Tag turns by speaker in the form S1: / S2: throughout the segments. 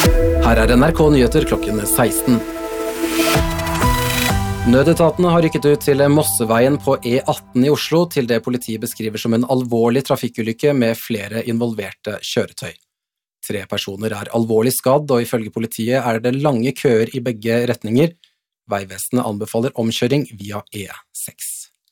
S1: Her NRK Nyheter klokken 16. Nødetatene har rykket ut til Mosseveien på E18 i Oslo til det politiet beskriver som en alvorlig trafikkulykke med flere involverte kjøretøy. 3 personer er alvorlig skadd, og ifølge politiet det lange køer i begge retninger. Veivesenet anbefaler omkjøring via E6.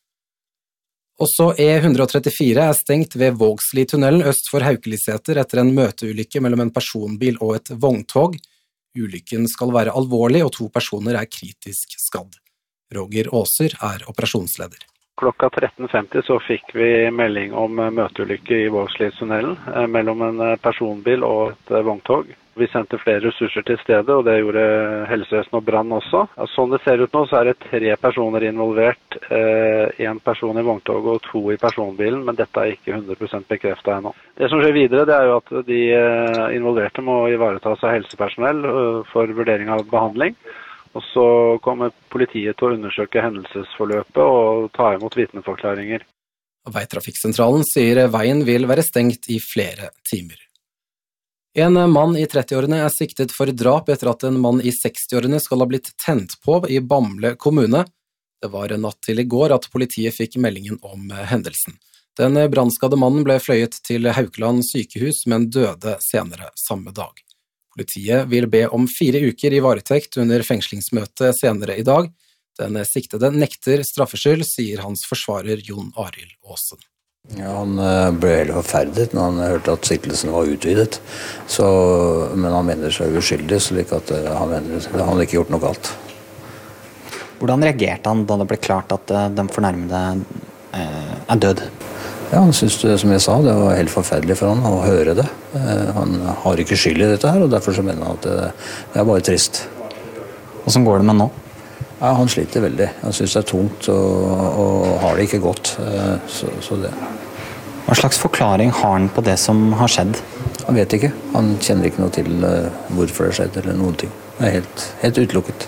S1: Også E134 stengt ved Vågsli-tunnelen øst for Haukeliseter etter en møteulykke mellom en personbil og et vogntog. Ulykken skal være alvorlig, og 2 personer kritisk skadd. Roger Åser operasjonsleder.
S2: Klokka 13.50 så fikk vi melding om møteulykke i Vågsli-tunnelen mellom en personbil og et vogntog. Vi sendte flere ressurser til stedet, og det gjorde helsevesen og brann også. Sånn det ser ut nå, så det 3 personer involvert, 1 person i vogntoget og 2 i personbilen, men dette ikke 100% bekreftet ennå. Det som skjer videre, det jo at de involverte må ivaretas av helsepersonell for vurdering av behandling. Og så kommer politiet til å undersøke hendelsesforløpet og ta imot vitneforklaringer.
S1: Veitrafikksentralen sier veien vil være stengt i flere timer. En mann i 30-årene siktet for drap etter at en mann i 60-årene skal ha blitt tent på i Bamble kommune. Det var natt til i går at politiet fikk meldingen om hendelsen. Den brannskadde mannen ble fløyet til Haukeland sykehus, men døde senere samme dag. Politiet vil be om 4 uker i varetekt under fengslingsmøtet senere i dag. Den siktede nekter straffskyld, sier hans forsvarer Jon Arild Aasen.
S3: Ja, han ble helt forferdet når han hørte at siktelsen var utvidet, men han mener seg uskyldig, slik at han mener han ikke gjort noe galt.
S4: Hvordan reagerte han da det ble klart at den fornærmede død?
S3: Ja, han synes det, som jeg sa, det var helt forferdelig for han å høre det. Han har ikke skyld i dette her, og derfor så mener han at det bare trist.
S4: Hvordan går det med nå?
S3: Ja, han sliter veldig. Han synes det tungt og har det ikke godt. Så det.
S4: Hva slags forklaring har han på det som har skjedd?
S3: Han vet ikke. Han kjenner ikke noe til hvorfor det skjedde eller noen ting. Det helt utelukket.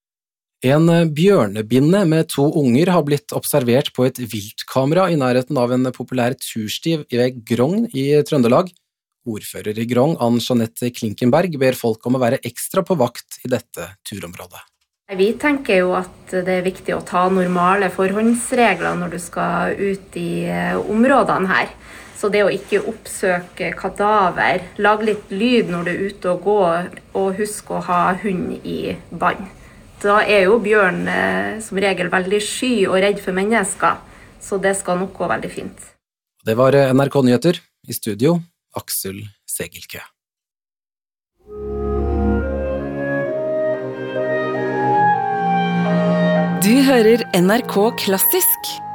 S1: En bjørnebinne med 2 unger har blitt observert på et viltkamera i nærheten av en populær tursti ved Grong i Trøndelag. Ordfører i Grong, Ann-Jeanette Klinkenberg, ber folk om å være ekstra på vakt i dette turområdet.
S5: Vi tenker jo at det viktig å ta normale forhåndsregler når du skal ut i områdene her. Så det å ikke oppsøke kadaver, lage litt lyd når du ute og går, og husk å ha hund i bånd. Da jo bjørn som regel veldig sky og redd for mennesker, så det skal nok gå veldig fint.
S1: Det var NRK Nyheter. I studio, Aksel Segelkø.
S6: Du hører NRK Klassisk